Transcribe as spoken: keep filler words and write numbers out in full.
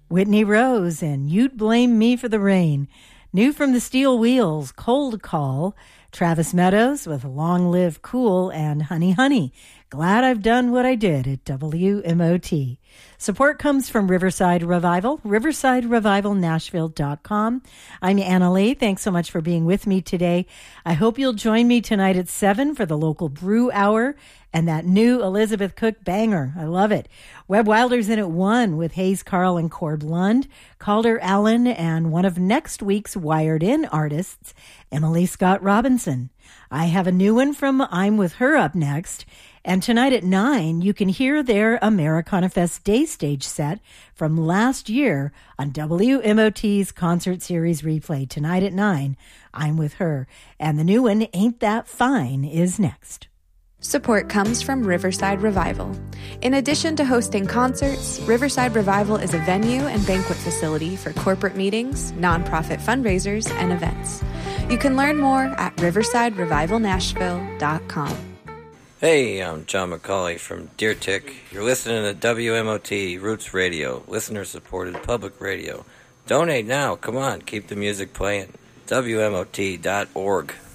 Whitney Rose and You'd Blame Me for the Rain. New from the Steel Wheels, Cold Call. Travis Meadows with Long Live Cool and Honey Honey. Glad I've done what I did at W M O T. Support comes from Riverside Revival, riverside revival nashville dot com. I'm Anna Lee. Thanks so much for being with me today. I hope you'll join me tonight at seven for the local brew hour and that new Elizabeth Cook banger. I love it. Webb Wilder's in at one with Hayes Carl and Cord Lund, Calder Allen, and one of next week's Wired In artists, Emily Scott Robinson. I have a new one from I'm With Her up next. And tonight at nine, you can hear their Americana Fest Day Stage set from last year on W M O T's Concert Series Replay. Tonight at nine, I'm With Her. And the new one, Ain't That Fine, is next. Support comes from Riverside Revival. In addition to hosting concerts, Riverside Revival is a venue and banquet facility for corporate meetings, nonprofit fundraisers, and events. You can learn more at riverside revival nashville dot com. Hey, I'm John McCauley from Deer Tick. You're listening to W M O T Roots Radio, listener-supported public radio. Donate now. Come on, keep the music playing. W M O T dot org.